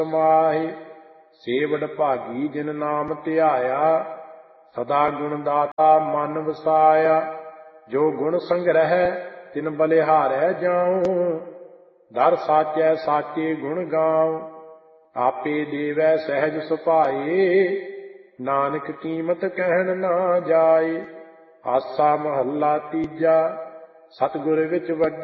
ਸਮਾਹਿ। ਸੇਵੜ ਭਾਗੀ ਜਿਨ ਨਾਮ ਧਿਆਇਆ, ਸਦਾ ਗੁਣ ਦਾਤਾ ਮਨ ਵਸਾਇਆ। ਜੋ ਗੁਣ ਸੰਗ੍ਰਹਿ ਤਿਨ ਬਲਿਹਾਰੈ ਜਾਉ, ਦਰ ਸਾਚੈ ਸਾਚੇ ਗੁਣ ਗਾਉ। ਆਪੇ ਦੇਵੈ ਸਹਿਜ ਸੁਭਾਏ, ਨਾਨਕ ਕੀਮਤ ਕਹਿਣ ਨਾ ਜਾਏ। ਆਸਾ ਮਹੱਲਾ ਤੀਜਾ। ਸਤਿਗੁਰ ਵਿੱਚ